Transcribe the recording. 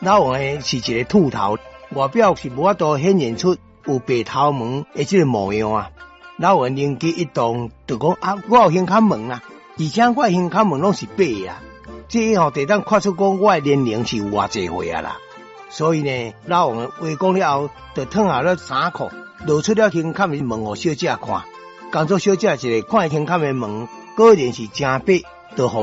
老王诶是一个秃头，外表是无法度显现出有白头毛诶这个模样啊。老王灵机一动，就讲啊，我有胸坎毛啊，而且我诶胸坎毛拢是白啊，这吼地当看出讲我诶年龄是有偌济岁啊啦。所以呢，老王话讲了后，就脱下了衫裤，露出了胸坎诶毛互小姐看。工作小姐一个看胸坎诶毛，果然是真白，就互